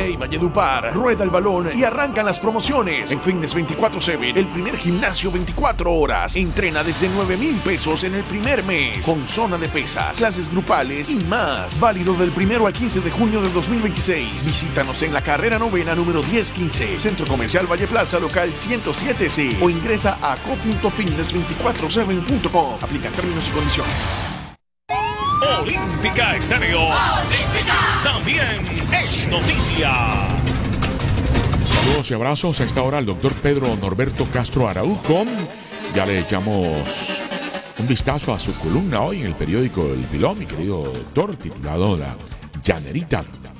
Hey Valledupar, rueda el balón y arrancan las promociones. En Fitness 24/7, el primer gimnasio 24 horas. Entrena desde 9,000 pesos en el primer mes, con zona de pesas, clases grupales y más. Válido del 1 al 15 de junio del 2026. Visítanos en la carrera novena número 1015, Centro Comercial Valle Plaza, local 107C, o ingresa a co.fitness247.com. Aplican términos y condiciones. Olímpica Estéreo. Olímpica también es noticia. Saludos y abrazos a esta hora al doctor Pedro Norberto Castro Araujo. Ya le echamos un vistazo a su columna hoy en el periódico El Pilón, mi querido doctor, titulado La Llanerita,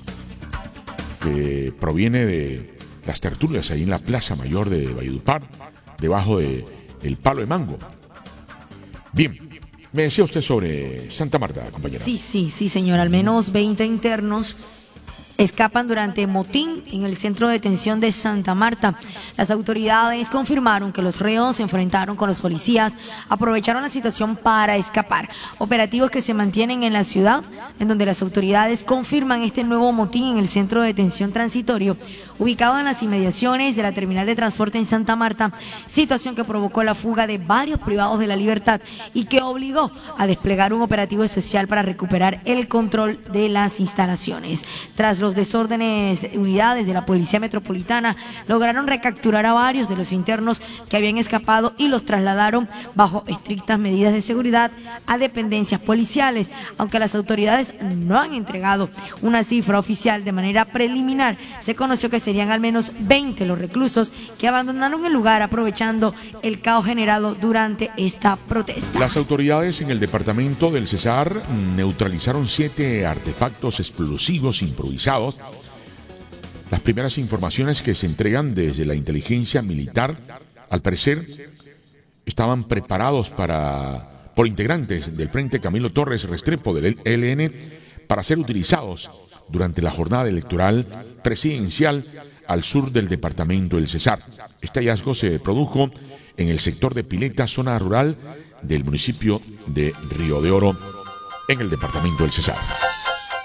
que proviene de las tertulias ahí en la Plaza Mayor de Valledupar, debajo de el Palo de Mango. Bien. Me decía usted sobre Santa Marta, compañera. Sí, señor. Al menos 20 internos escapan durante motín en el centro de detención de Santa Marta. Las autoridades confirmaron que los reos se enfrentaron con los policías, aprovecharon la situación para escapar. Operativos que se mantienen en la ciudad, en donde las autoridades confirman este nuevo motín en el centro de detención transitorio, ubicado en las inmediaciones de la terminal de transporte en Santa Marta, situación que provocó la fuga de varios privados de la libertad y que obligó a desplegar un operativo especial para recuperar el control de las instalaciones. Tras los desórdenes, unidades de la Policía Metropolitana lograron recapturar a varios de los internos que habían escapado y los trasladaron bajo estrictas medidas de seguridad a dependencias policiales. Aunque las autoridades no han entregado una cifra oficial, de manera preliminar se conoció que serían al menos 20 los reclusos que abandonaron el lugar aprovechando el caos generado durante esta protesta. Las autoridades en el departamento del Cesar neutralizaron 7 artefactos explosivos improvisados. Las primeras informaciones que se entregan desde la inteligencia militar, al parecer, estaban preparados por integrantes del Frente Camilo Torres Restrepo del ELN para ser utilizados durante la jornada electoral presidencial al sur del departamento del Cesar. Este hallazgo se produjo en el sector de Pileta, zona rural del municipio de Río de Oro, en el departamento del Cesar.